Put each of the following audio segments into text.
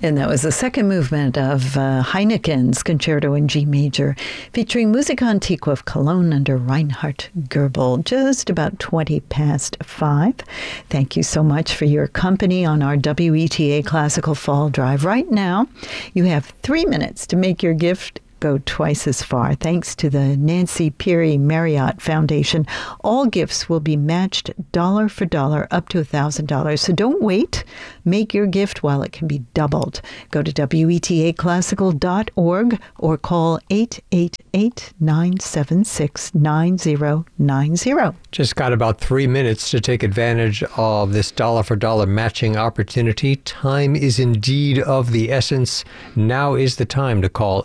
And that was the second movement of Heineken's Concerto in G Major, featuring Musica Antiqua of Cologne under Reinhard Goebel, just about 5:20. Thank you so much for your company on our WETA Classical Fall Drive. Right now, you have 3 minutes to make your gift go twice as far. Thanks to the Nancy Peary Marriott Foundation, all gifts will be matched dollar for dollar up to $1,000. So don't wait. Make your gift while it can be doubled. Go to WETAClassical.org or call 888-976-9090. Just got about 3 minutes to take advantage of this dollar for dollar matching opportunity. Time is indeed of the essence. Now is the time to call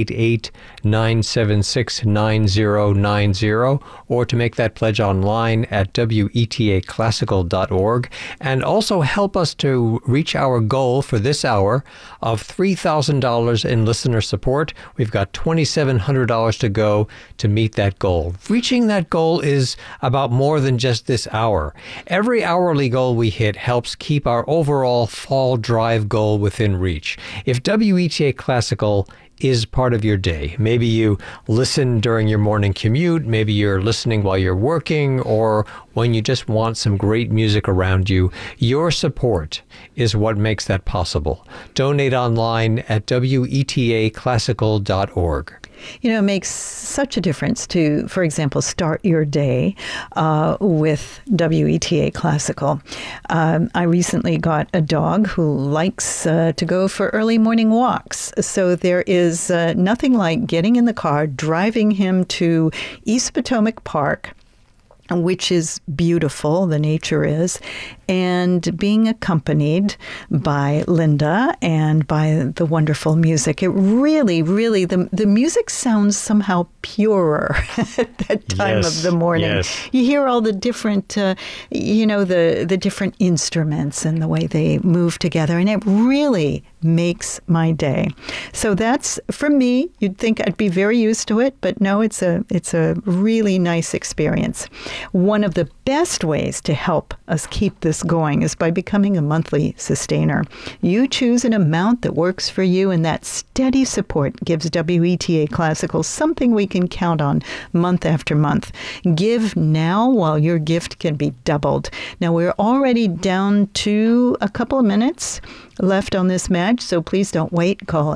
888-976-9090 or to make that pledge online at WETAClassical.org, and also help us to reach our goal for this hour of $3,000 in listener support. We've got $2,700 to go to meet that goal. Reaching that goal is about more than just this hour. Every hourly goal we hit helps keep our overall fall drive goal within reach. If WETA Classical is part of your day. Maybe you listen during your morning commute, maybe you're listening while you're working, or when you just want some great music around you. Your support is what makes that possible. Donate online at WETAClassical.org. You know, it makes such a difference to, for example, start your day with WETA Classical. I recently got a dog who likes to go for early morning walks. So there is nothing like getting in the car, driving him to East Potomac Park, which is beautiful, the nature is, and being accompanied by Linda and by the wonderful music. It really, the music sounds somehow purer at that time of the morning. Yes. You hear all the different, the different instruments and the way they move together, and it really makes my day. So that's, for me, you'd think I'd be very used to it, but no, it's a really nice experience. One of the best ways to help us keep this going is by becoming a monthly sustainer. You choose an amount that works for you, and that steady support gives WETA Classical something we can count on month after month. Give now while your gift can be doubled. Now, we're already down to a couple of minutes left on this match, so please don't wait. Call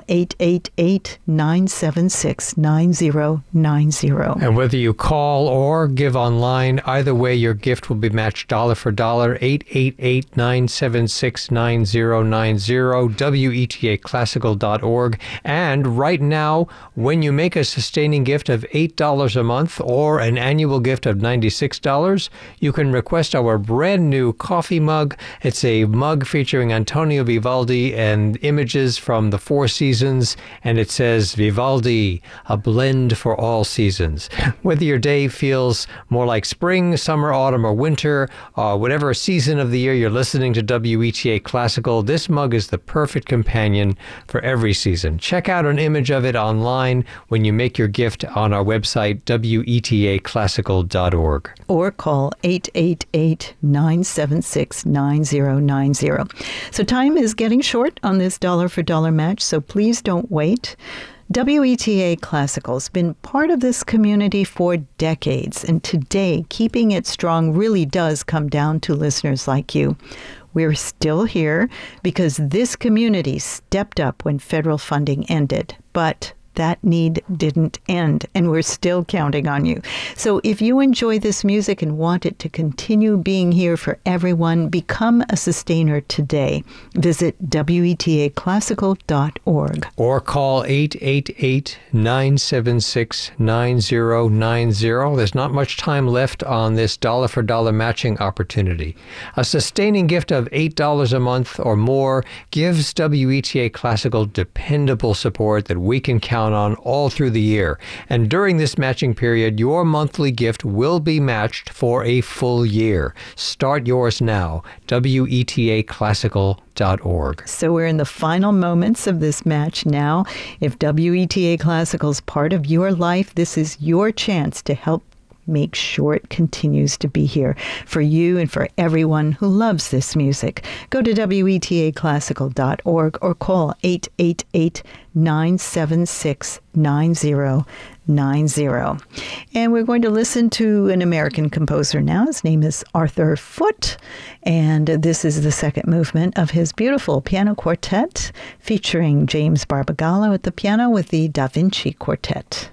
888-976-9090. And whether you call or give online, either way, your gift will be matched dollar for dollar. 888-976-9090, WETAClassical.org. And right now, when you make a sustaining gift of $8 a month or an annual gift of $96, you can request our brand new coffee mug. It's a mug featuring Antonio Vivaldi and images from the Four Seasons, and it says, Vivaldi, a blend for all seasons. Whether your day feels more like spring, summer, autumn, or winter, whatever season of the year you're listening to WETA Classical, this mug is the perfect companion for every season. Check out an image of it online when you make your gift on our website, WETAClassical.org. Or call 888-976-9090. So time is getting short on this dollar for dollar match, so please don't wait. WETA Classical has been part of this community for decades, and today keeping it strong really does come down to listeners like you. We're still here because this community stepped up when federal funding ended, but that need didn't end, and we're still counting on you. So if you enjoy this music and want it to continue being here for everyone, become a sustainer today. Visit WETAClassical.org. Or call 888-976-9090. There's not much time left on this dollar for dollar matching opportunity. A sustaining gift of $8 a month or more gives WETA Classical dependable support that we can count on all through the year. And during this matching period, your monthly gift will be matched for a full year. Start yours now, WETAClassical.org. So we're in the final moments of this match now. If WETA Classical is part of your life, this is your chance to help make sure it continues to be here for you and for everyone who loves this music. Go to WETAClassical.org or call 888-976-9090. And we're going to listen to an American composer now. His name is Arthur Foote, and this is the second movement of his beautiful piano quartet featuring James Barbagallo at the piano with the Da Vinci Quartet.